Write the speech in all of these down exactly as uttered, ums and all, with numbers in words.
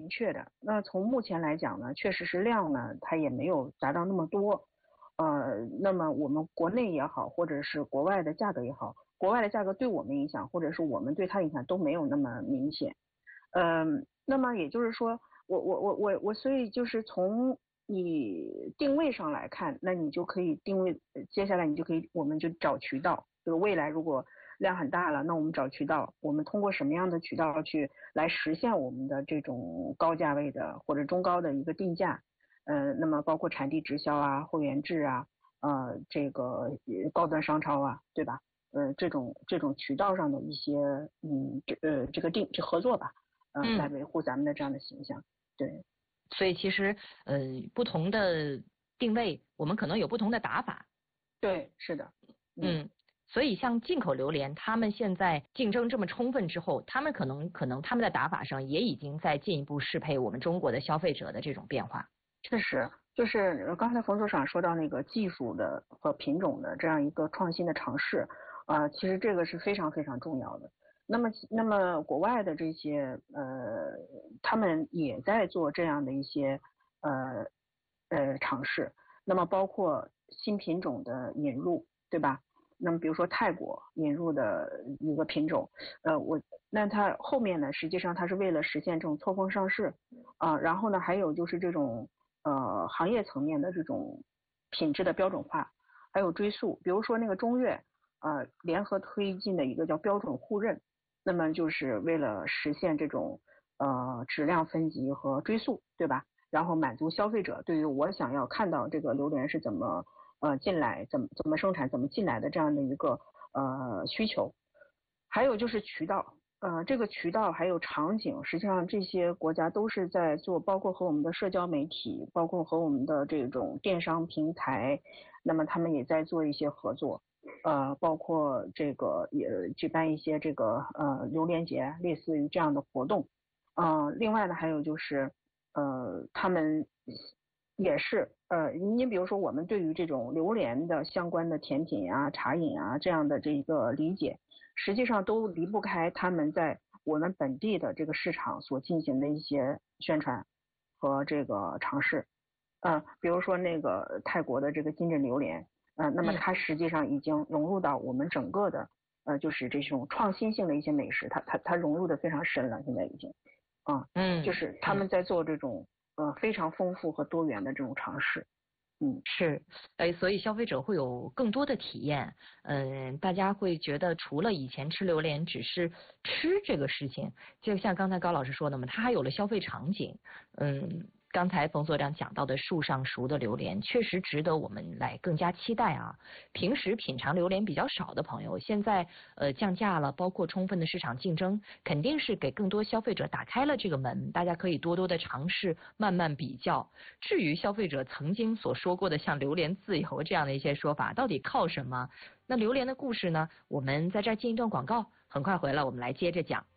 明确的。那从目前来讲呢，确实是量呢，它也没有达到那么多。呃，那么我们国内也好，或者是国外的价格也好，国外的价格对我们影响，或者是我们对它影响都没有那么明显。嗯、呃，那么也就是说，我我我我我，所以就是从你定位上来看，那你就可以定位，接下来你就可以，我们就找渠道，就是未来如果量很大了，那我们找渠道，我们通过什么样的渠道去来实现我们的这种高价位的或者中高的一个定价。呃，那么包括产地直销啊、会员制啊、呃，这个高端商超啊，对吧？呃，这种这种渠道上的一些，嗯，这呃这个定这合作吧，呃、嗯，来维护咱们的这样的形象，对。 所以其实呃不同的定位，我们可能有不同的打法。 对，是的， 嗯。嗯，所以像进口榴莲，他们现在竞争这么充分之后，他们可能可能他们的打法上也已经在进一步适配我们中国的消费者的这种变化。 确实，就是刚才冯所长说到那个技术的和品种的这样一个创新的尝试，啊、呃，其实这个是非常非常重要的。那么，那么国外的这些呃，他们也在做这样的一些呃呃尝试。那么包括新品种的引入，对吧？那么比如说泰国引入的一个品种，呃，我那它后面呢，实际上它是为了实现这种错峰上市啊、呃，然后呢，还有就是这种。呃，行业层面的这种品质的标准化，还有追溯，比如说那个中越呃联合推进的一个叫标准互认，那么就是为了实现这种呃质量分级和追溯，对吧？然后满足消费者对于我想要看到这个榴莲是怎么呃进来，怎么怎么生产，怎么进来的这样的一个呃需求，还有就是渠道。呃，这个渠道还有场景，实际上这些国家都是在做，包括和我们的社交媒体，包括和我们的这种电商平台，那么他们也在做一些合作，呃，包括这个也举办一些这个呃榴莲节，类似于这样的活动。呃，另外呢，还有就是呃，他们也是呃，你比如说我们对于这种榴莲的相关的甜品啊、茶饮啊这样的这个理解。实际上都离不开他们在我们本地的这个市场所进行的一些宣传和这个尝试。呃，比如说那个泰国的这个金枕榴莲，呃，那么它实际上已经融入到我们整个的呃，就是这种创新性的一些美食，它它它融入的非常深了，现在已经，啊、嗯，就是他们在做这种呃非常丰富和多元的这种尝试。嗯， 是，哎，所以消费者会有更多的体验，嗯，大家会觉得除了以前吃榴莲只是吃这个事情，就像刚才高老师说的嘛，它还有了消费场景，嗯。刚才冯所长讲到的树上熟的榴莲，确实值得我们来更加期待啊。平时品尝榴莲比较少的朋友，现在呃降价了，包括充分的市场竞争，肯定是给更多消费者打开了这个门，大家可以多多的尝试，慢慢比较。至于消费者曾经所说过的像榴莲自由这样的一些说法，到底靠什么？那榴莲的故事呢？我们在这儿进一段广告，很快回来我们来接着讲。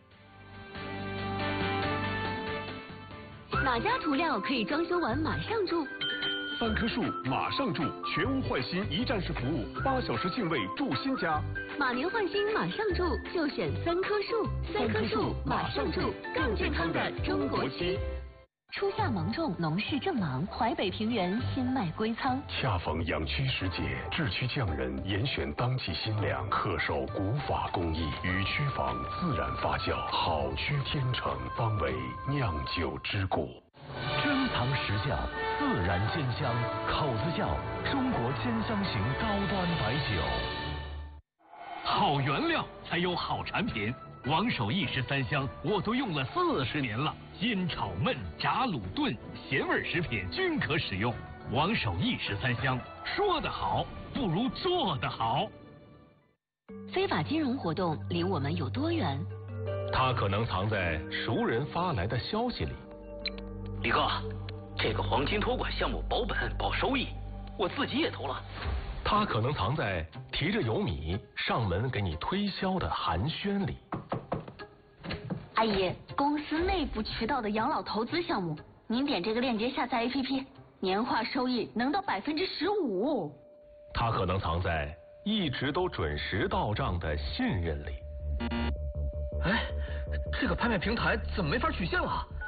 哪家涂料可以装修完马上住？ 三棵树马上住，全屋换新一站式服务，八小时净位住新家。 马年换新马上住，就选三棵树。三棵树马上住，更健康的中国区。初夏芒种，农事正忙，淮北平原新麦归仓。 恰逢养区时节，制区匠人严选当季新粮，恪守古法工艺，与区房自然发酵，好区天成，方为酿酒之果。 珍藏实窖，自然鲜香，口子窖，中国鲜香型高端白酒。 好原料才有好产品。王守义十三香我都用了四十年了，煎炒焖炸卤炖咸味食品均可使用。王守义十三香，说得好不如做得好。 非法金融活动离我们有多远？ 它可能藏在熟人发来的消息里。 李哥，这个黄金托管项目保本保收益，我自己也投了。 它可能藏在提着油米上门给你推销的寒暄里。 阿姨，公司内部渠道的养老投资项目，您点这个链接下载 A P P， 年化收益能到百分之十五。 它可能藏在一直都准时到账的信任里。 哎，这个拍卖平台怎么没法取现了？